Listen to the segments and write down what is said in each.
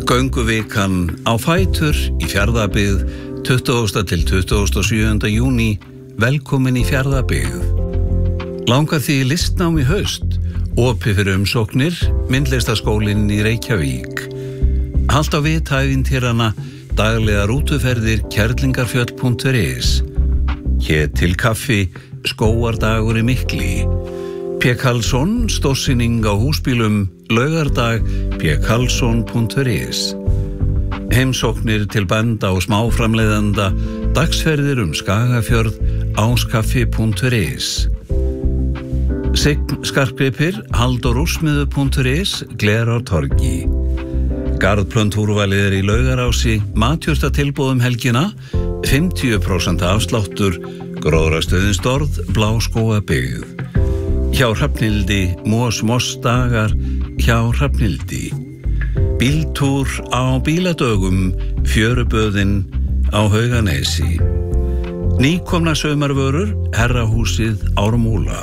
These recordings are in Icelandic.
Gönguvikan á fætur í Fjarðabyggð 20. til 27. júní. Velkomin í Fjarðabyggð. Langar því listnám í haust, opið fyrir umsóknir, myndlistaskólinn í Reykjavík. Halt á vithæfintýrana, daglega rútuferðir kerlingarfjöll.is. Hér til kaffi, skóardagur í Mikli. P. Karlsson, stórsýning á húsbílum, laugardag, pkarlsson.is. Heimsóknir til bænda og smáframleiðanda, dagsferðir Skagafjörð, áskaffi.is. Sign skartgripir, haldorúrsmiðu.is, Glerártorgi. Garðplöntúrvalið í Laugarási, matjurtatilboðum helgina, 50% afsláttur, gróðrastöðin Storð, Bláskógabyggð. Hjá Hrafnhildi, Mos-dagar, hjá Hrafnhildi. Bíltúr á bíladögum, fjöruböðin á Hauganesi. Nýkomna saumarvörur, Herrahúsið Ármúla.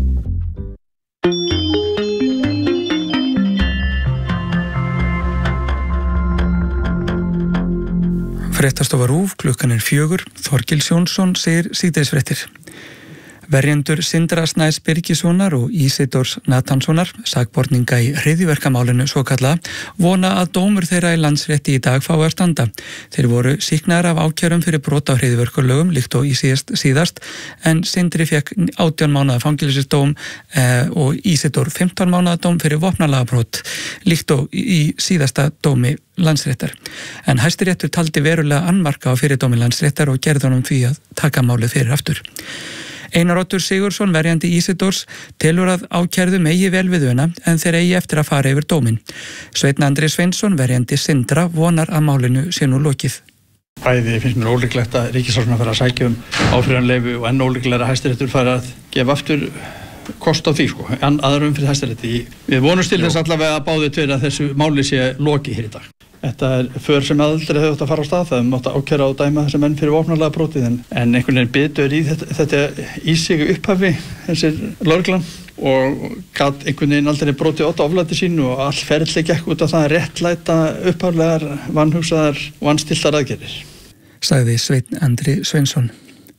Fréttastofa RÚV, klukkan 4, Þorgils Jónsson segir síðdegisfréttir. Verjendur Sindra Snæs Birgissonar og Ísidórs Natanssonar, sakborninga í hryðjuverkamálinu svokalla, vona að dómur þeirra í Landsrétti í dag fái að standa. Þeir voru sýknaðir af ákærum fyrir brot á hryðjuverkalögum líkt og í síðast, en Sindri fekk 18 mánaða fangelsisdóm og Ísidór 15 mánaða dóm fyrir vopnalagabrot líkt og í síðasta dómi Landsréttar. En Hæstiréttur taldi verulega annmarka á fyrirdómi Landsréttar og gerði honum því að taka málið fyrir aftur. Einar Oddur Sigurðsson, verjandi Ísidórs, telur að ákærðu megi vel við una en þeir eigi eftir að fara yfir dóminn. Sveinn Andri Sveinsson, verjandi Sindra, vonar að málinu sé nú lokið. Bæði finnst mér ólíklegt að ríkissaksóknari fari að sækja áfrýjunarleyfi og enn ólíklegra að Hæstiréttur fari að gefa aftur kost á því, en aðra fyrir Hæstarétti. Við vonumst til þess allavega að báðir tveir að þessu máli sé lokið hér í dag. Þetta för sem aldrei hefði átt að fara á stað, það mátt að ákæra og dæma þessar menn fyrir vopnalega brotið, en einhvern veginn bitur í þetta í sig upphafi, þessir lögreglan, og gat einhvern veginn aldrei brotið á oflæti sínu og all ferli gekk út af það að réttlæta upphaflegar, vanhugsaðar og vanstiltar aðgerðir. Sagði Sveinn Andri Sveinsson.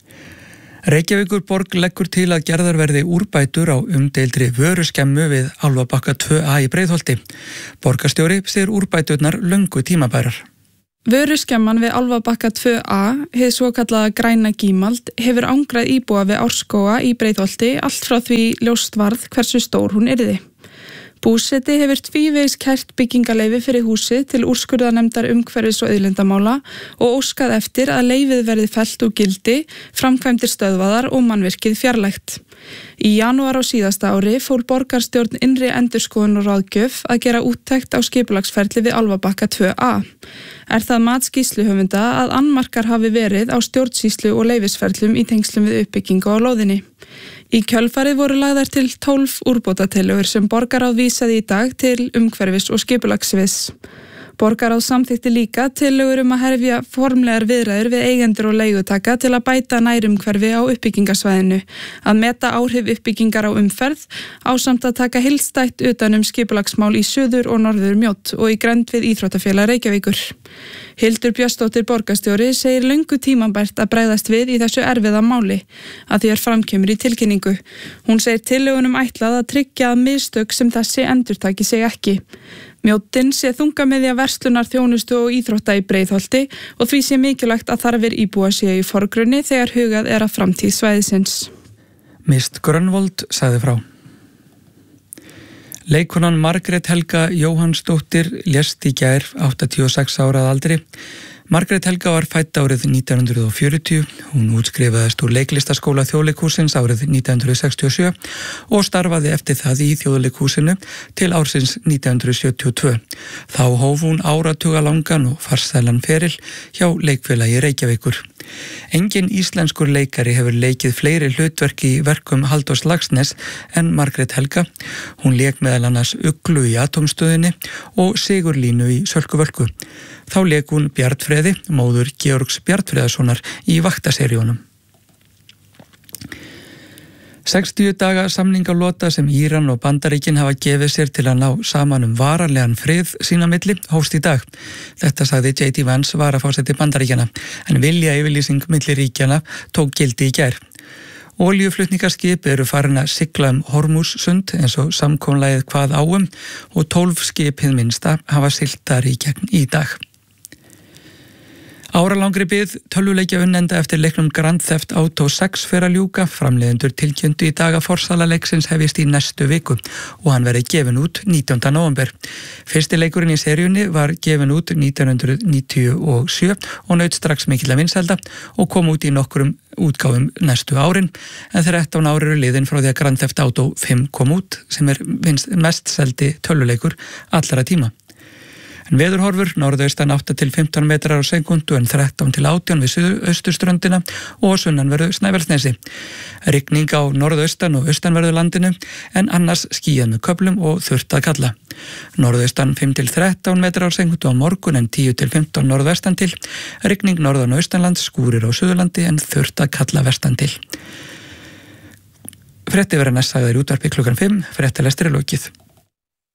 Reykjavíkurborg leggur til að gerðar verði úrbætur á umdeildri vöruskemmu við Álfabakka 2A í Breiðholti. Borgarstjóri segir úrbæturnar löngu tímabærar. Vöruskemman við Álfabakka 2A, hið svokallaða græna gímald, hefur angrað íbúa við Árskóga í Breiðholti allt frá því ljóst varð hversu stór hún yrði. Búseti hefur tvívegis kært byggingaleyfi fyrir húsið til úrskurðarnefndar umhverfis- og auðlindamála og óskað eftir að leyfið verði fellt úr gildi, framkvæmdir stöðvaðar og mannvirkið fjarlægt. Í janúar á síðasta ári fól borgarstjórn innri endurskoðun og ráðgjöf að gera úttekt á skipulagsferli við Álfabakka 2A. Er það mat skýrsluhöfunda að annmarkar hafi verið á stjórnsýslu og leyfisferlum í tengslum við uppbyggingu á lóðinni. Í kjölfarið voru lagðar til 12 úrbótatillögur sem borgarráð vísaði í dag til umhverfis- og skipulagssviðs. Borgarráð samþykkti líka tillögur að herfja formlegar viðræður við eigendur og leigutaka til að bæta nærumhverfi á uppbyggingasvæðinu, að meta áhrif uppbyggingar á umferð, ásamt að taka heildstætt utan skipulagsmál í suður og norður Mjódd og í grennd við Íþróttafélag Reykjavíkur. Hildur Björnsdóttir borgarstjóri segir löngu tímabært að bregðast við í þessu erfiða máli, að því framkemur í tilkynningu. Hún segir tillögunum ætlað að tryggja að mistök sem þessi endurtaki sig ekki. Mjóddin sé þungamiðja verslunar, þjónustu og íþrótta í Breiðholti og því sé mikilvægt að þarfir íbúa séu í forgrunni þegar hugað að framtíð svæðisins. Mist Grönvold sagði frá. Leikonan Margrét Helga Jóhannsdóttir lést í gær 86 ára að aldri. Margrét Helga var fædd árið 1940, hún útskrifaðist úr leiklistaskóla Þjóðleikhússins árið 1967 og starfaði eftir það í Þjóðleikhúsinu til ársins 1972. Þá hóf hún áratuga langan og farsælan feril hjá Leikfélagi Reykjavíkur. Engin íslenskur leikari hefur leikið fleiri hlutverk í verkum Halldórs Laxness en Margrét Helga. Hún lék meðal annars Uglu í Atómstöðinni og Sigurlínu í Sölkuvölku. Þá lék hún Bjarnfreði, móður Georgs Bjarnfreðasonar, í Vaktaseríunum. 60 daga samningalota sem Íran og Bandaríkin hafa gefið sér til að ná saman varanlegan frið sína milli hófst í dag. Þetta sagði J.D. Vance varaforseti Bandaríkjana, en viljayfirlýsing milli ríkjanna tók gildi í gær. Olíuflutningaskip eru farin að sigla Hormúzsund eins og samkomulagið kvað á og 12 skip hið minnsta hafa siglt þar í gegn í dag. Áralangri bið tölvuleikja unnenda eftir leiknum Grand Theft Auto 6 fer að ljúka. Framleiðendur tilkynntu í dag að forsala leiksins hefjist í næstu viku og hann verði gefinn út 19. nóvember. Fyrsti leikurinn í seríunni var gefinn út 1997 og naut strax mikilla vinsælda og kom út í nokkrum útgáfum næstu árin, en 13 ár eru liðin frá því að Grand Theft Auto 5 kom út, sem mest seldi tölvuleikur allra tíma. En veðurhorfur norðaustan 8 til 15 metrar á sekúndu en 13 til 18 við suðausturströndina og sunnanverðu Snæfellsnesi. Rigning á norðaustan og austanverðu landinu en annars skýjað með köflum og þurrt að kalla. Norðaustan 5 til 13 metrar á sekúndu á morgun en 10 til 15 norðvestan til. Rigning norðan og austanlands, skúrir á Suðurlandi en þurrt að kalla vestan til. Frétti verða næst sagðir í útvarpi klukkan 5, fréttalestur er lokið.